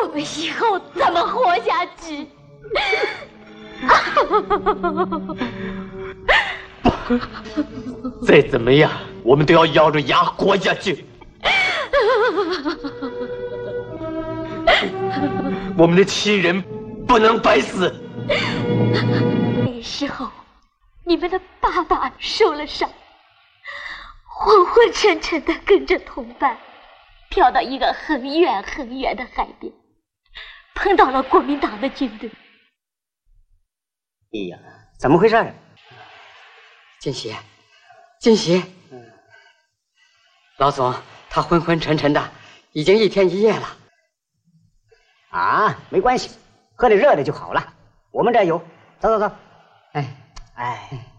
我们以后怎么活下去？ 再怎么样，我们都要咬着牙活下去。我们的亲人不能白死。 那时候，你们的爸爸受了伤，昏昏沉沉的跟着同伴跳到一个很远很远的海边，碰到了国民党的军队。 哎呀，怎么回事？ 金喜，金喜，老总他昏昏沉沉的，已经1天1夜了。 啊，没关系，喝点热的就好了。我们这儿有，走走走。 哎。 哎。